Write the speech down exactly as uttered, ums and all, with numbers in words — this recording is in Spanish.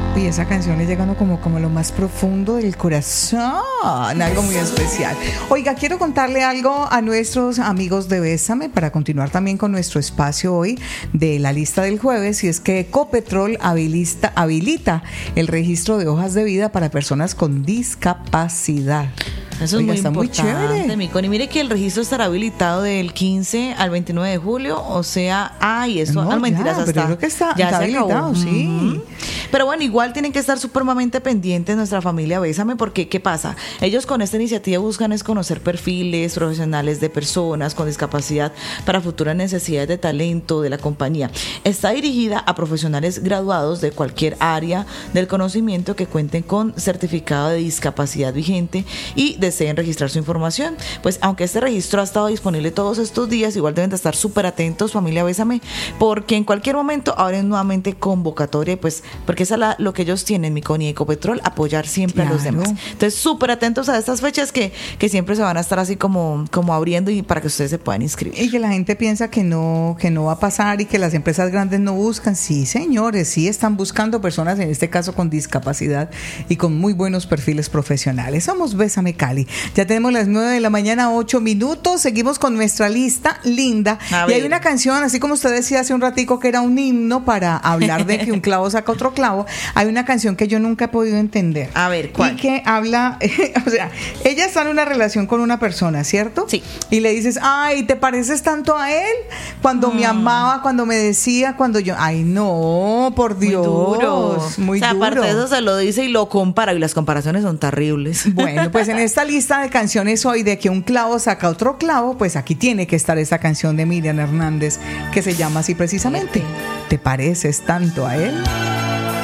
Y esa canción le llega como, como lo más profundo del corazón, algo muy especial. Oiga, quiero contarle algo a nuestros amigos de Bésame para continuar también con nuestro espacio hoy de la lista del jueves, y es que Ecopetrol habilita, habilita el registro de hojas de vida para personas con discapacidad. Eso Oiga, es muy está importante, muy chévere. mi Connie. Mire que el registro estará habilitado del quince al veintinueve de julio, o sea, ay, eso, No, no, mentiras, ya, hasta pero creo que está, ya está se habilitado, acabó. sí. Uh-huh. Pero bueno, igual tienen que estar supremamente pendientes nuestra familia Bésame, porque ¿qué pasa? Ellos con esta iniciativa buscan es conocer perfiles profesionales de personas con discapacidad para futuras necesidades de talento de la compañía. Está dirigida a profesionales graduados de cualquier área del conocimiento que cuenten con certificado de discapacidad vigente y deseen registrar su información. Pues aunque este registro ha estado disponible todos estos días, igual deben de estar súper atentos, familia Bésame, porque en cualquier momento abren nuevamente convocatoria, pues porque esa es la, lo que ellos tienen, mi Connie, Ecopetrol, apoyar siempre Claro. a los demás. Entonces, súper atentos a estas fechas que, que siempre se van a estar así como, como abriendo, y para que ustedes se puedan inscribir. Y que la gente piensa que no, que no va a pasar y que las empresas grandes no buscan. Sí, señores, sí están buscando personas, en este caso con discapacidad y con muy buenos perfiles profesionales. Somos Bésame Cali. Ya tenemos las nueve de la mañana, ocho minutos. Seguimos con nuestra lista linda. A y ver. hay una canción, así como usted decía hace un ratico, que era un himno para hablar de que un clavo saca otro clavo. Hay una canción que yo nunca he podido entender. A ver, ¿cuál? Y que habla, o sea, ella está en una relación con una persona, ¿cierto? Sí. Y le dices, ay, ¿te pareces tanto a él? Cuando mm. me amaba, cuando me decía, cuando yo... Ay, no, por Dios. Muy duro. Muy o sea, duro. aparte de eso se lo dice y lo compara, y las comparaciones son terribles. Bueno, pues en esta lista de canciones hoy de que un clavo saca otro clavo, pues aquí tiene que estar esta canción de Miriam Hernández que se llama así precisamente. ¿Te pareces tanto a él?